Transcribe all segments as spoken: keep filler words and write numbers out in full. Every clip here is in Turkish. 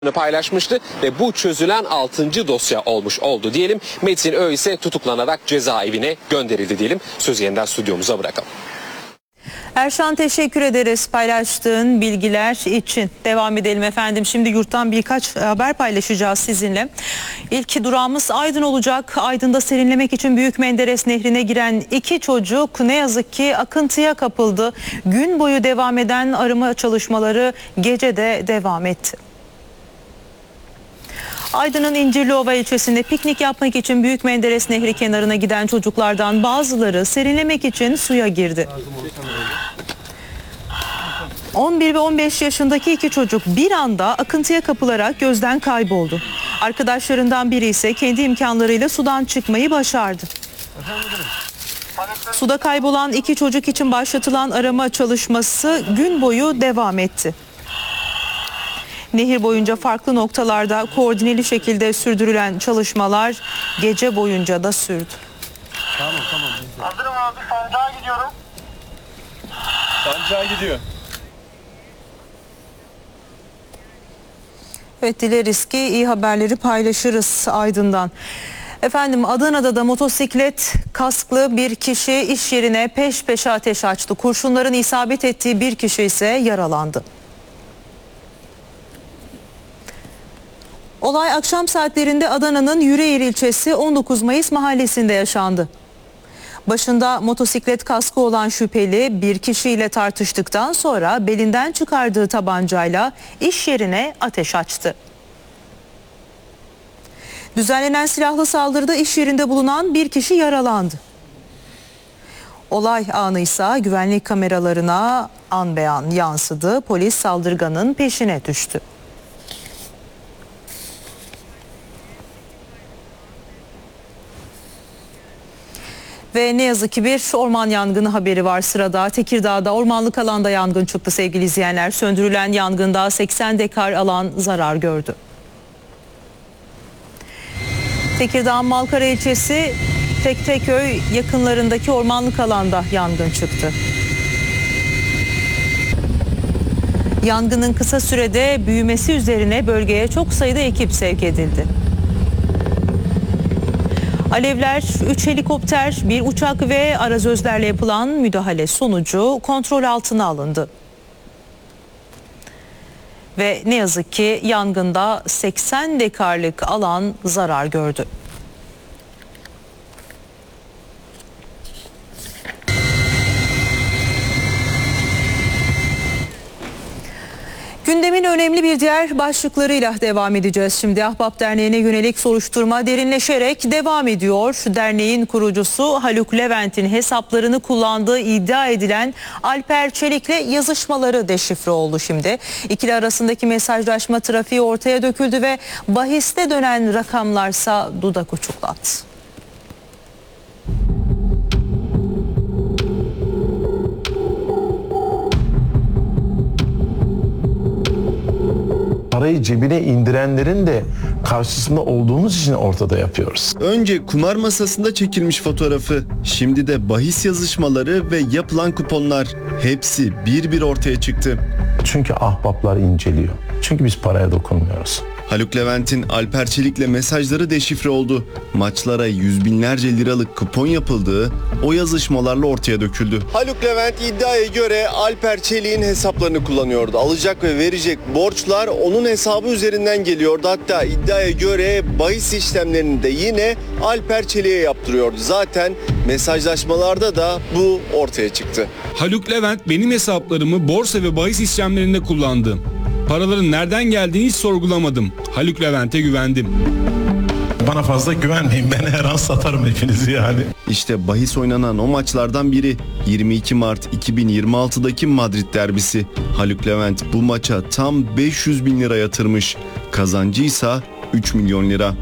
paylaşmıştı ve bu çözülen altıncı dosya olmuş oldu diyelim. Metin Ö ise tutuklanarak cezaevine gönderildi diyelim. Sözü yeniden stüdyomuza bırakalım. Erşan, teşekkür ederiz paylaştığın bilgiler için. Devam edelim efendim. Şimdi yurttan birkaç haber paylaşacağız sizinle. İlk durağımız Aydın olacak. Aydın'da serinlemek için Büyük Menderes Nehri'ne giren iki çocuk ne yazık ki akıntıya kapıldı. Gün boyu devam eden arama çalışmaları gece de devam etti. Aydın'ın İncirliova ilçesinde piknik yapmak için Büyük Menderes Nehri kenarına giden çocuklardan bazıları serinlemek için suya girdi. on bir ve on beş yaşındaki iki çocuk bir anda akıntıya kapılarak gözden kayboldu. Arkadaşlarından biri ise kendi imkanlarıyla sudan çıkmayı başardı. Suda kaybolan iki çocuk için başlatılan arama çalışması gün boyu devam etti. Nehir boyunca farklı noktalarda koordineli şekilde sürdürülen çalışmalar gece boyunca da sürdü. Tamam tamam. Hazırım abi, sancağa gidiyorum. Sancağa gidiyor. Evet, dileriz ki iyi haberleri paylaşırız Aydın'dan. Efendim, Adana'da da motosiklet kasklı bir kişi iş yerine peş peşe ateş açtı. Kurşunların isabet ettiği bir kişi ise yaralandı. Olay akşam saatlerinde Adana'nın Yüreğir ilçesi on dokuz Mayıs mahallesinde yaşandı. Başında motosiklet kaskı olan şüpheli bir kişiyle tartıştıktan sonra belinden çıkardığı tabancayla iş yerine ateş açtı. Düzenlenen silahlı saldırıda iş yerinde bulunan bir kişi yaralandı. Olay anı ise güvenlik kameralarına an be an yansıdı. Polis saldırganın peşine düştü. Ve ne yazık ki bir orman yangını haberi var sırada. Tekirdağ'da ormanlık alanda yangın çıktı sevgili izleyenler. Söndürülen yangında seksen dekar alan zarar gördü. Tekirdağ Malkara ilçesi Tekteköy yakınlarındaki ormanlık alanda yangın çıktı. Yangının kısa sürede büyümesi üzerine bölgeye çok sayıda ekip sevk edildi. Alevler üç helikopter, bir uçak ve arazözlerle yapılan müdahale sonucu kontrol altına alındı. Ve ne yazık ki yangında seksen dekarlık alan zarar gördü. Gündemin önemli bir diğer başlıklarıyla devam edeceğiz. Şimdi Ahbap Derneği'ne yönelik soruşturma derinleşerek devam ediyor. Derneğin kurucusu Haluk Levent'in hesaplarını kullandığı iddia edilen Alper Çelik'le yazışmaları deşifre oldu şimdi. İkili arasındaki mesajlaşma trafiği ortaya döküldü ve bahiste dönen rakamlarsa dudak uçuklattı. Parayı cebine indirenlerin de karşısında olduğumuz için ortada yapıyoruz. Önce kumar masasında çekilmiş fotoğrafı, şimdi de bahis yazışmaları ve yapılan kuponlar, hepsi bir bir ortaya çıktı. Çünkü ahbaplar inceliyor. Çünkü biz paraya dokunmuyoruz. Haluk Levent'in Alper Çelik'le mesajları deşifre oldu. Maçlara yüz binlerce liralık kupon yapıldığı o yazışmalarla ortaya döküldü. Haluk Levent iddiaya göre Alper Çelik'in hesaplarını kullanıyordu. Alacak ve verecek borçlar onun hesabı üzerinden geliyordu. Hatta iddiaya göre bahis işlemlerini de yine Alper Çelik'e yaptırıyordu. Zaten mesajlaşmalarda da bu ortaya çıktı. Haluk Levent benim hesaplarımı borsa ve bahis işlemlerinde kullandı. Paraların nereden geldiğini hiç sorgulamadım. Haluk Levent'e güvendim. Bana fazla güvenmeyin. Ben her an satarım hepinizi yani. İşte bahis oynanan o maçlardan biri yirmi iki Mart iki bin yirmi altıdaki Madrid derbisi. Haluk Levent bu maça tam beş yüz bin lira yatırmış. Kazancıysa üç milyon lira.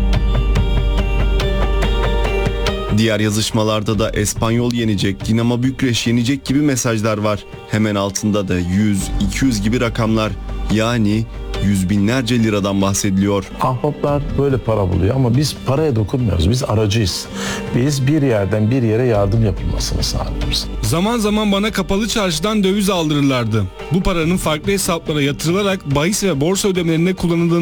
Diğer yazışmalarda da Espanyol yenecek, Dinamo Bükreş yenecek gibi mesajlar var. Hemen altında da yüz, iki yüz gibi rakamlar. Yani yüz binlerce liradan bahsediliyor. Ahbaplar böyle para buluyor ama biz paraya dokunmuyoruz. Biz aracıyız. Biz bir yerden bir yere yardım yapılmasını sağlıyoruz. Zaman zaman bana kapalı çarşıdan döviz aldırırlardı. Bu paranın farklı hesaplara yatırılarak bahis ve borsa ödemelerinde kullanıldığını